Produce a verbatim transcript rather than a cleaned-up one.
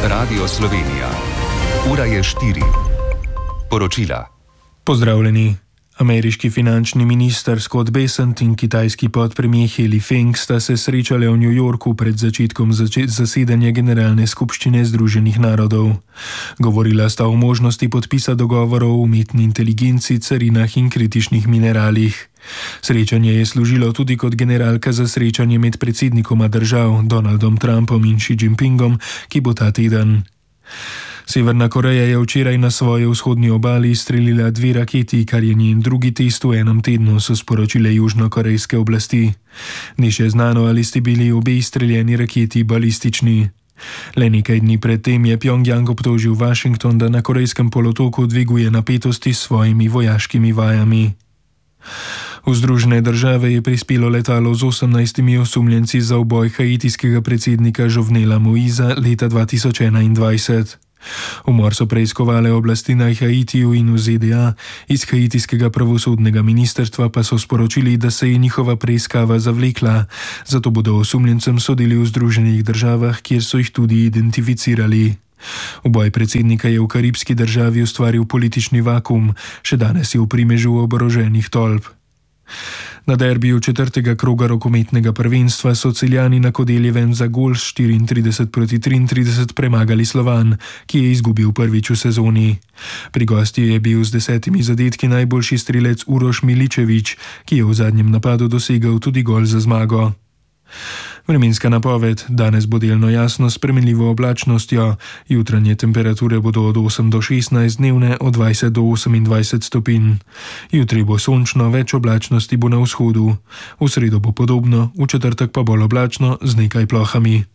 Radio Slovenija. Ura je štiri. Poročila. Pozdravljeni. Ameriški finančni minister Scott Bessent in kitajski podpremijer He Feng sta se srečali v New Yorku pred začetkom zač- zasedanja Generalne skupščine Združenih narodov. Govorila sta o možnosti podpisa dogovorov o umetni inteligenci, carinah in kritičnih mineralih. Srečanje je služilo tudi kot generalka za srečanje med predsednikoma držav Donaldom Trumpom in Xi Jinpingom, ki bo ta teden. Severna Koreja je včeraj na svoji vzhodni obali izstrelila dve raketi, kar je njen drugi test v enem tednu, so sporočile južnokorejske oblasti. Ni še znano, ali sta bili obe izstreljeni raketi balistični. Le nekaj dni predtem je Pjongjang obtožil Washington, da na korejskem polotoku dviguje napetosti s svojimi vojaškimi vajami. V Združene države je prispelo letalo z osemnajstimi osumljenci za uboj haitijskega predsednika Jovenela Moïsa leta dva tisoč enaindvajset. Umor so preiskovale oblasti na Haitiju in v Z D A, iz haitijskega pravosodnega ministrstva pa so sporočili, da se je njihova preiskava zavlekla, zato bodo osumljencem sodili v Združenih državah, kjer so jih tudi identificirali. Uboj predsednika je v karibski državi ustvaril politični vakuum, še danes je v primežu oboroženih tolp. Na derbiju četrtega kroga rokometnega prvenstva so Celjani na Kodeljevem za gol s štiriintrideset proti triintrideset premagali Slovan, ki je izgubil prvič v sezoni. Pri gostih je bil z desetimi zadetki najboljši strelec Uroš Miličević, ki je v zadnjem napadu dosegel tudi gol za zmago. Vremenska napoved: danes bo delno jasno s spremenljivo oblačnostjo, jutranje temperature bodo od osem do šestnajst, dnevne od dvajset do osemindvajset stopinj. Jutri bo sončno, več oblačnosti bo na vzhodu. V sredo bo podobno, v četrtek pa bolj oblačno z nekaj plohami.